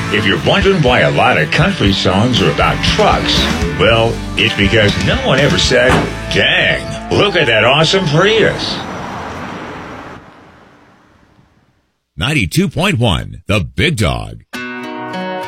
If you're wondering why a lot of country songs are about trucks, well, it's because no one ever said, dang, look at that awesome Prius. 92.1, The Big Dog.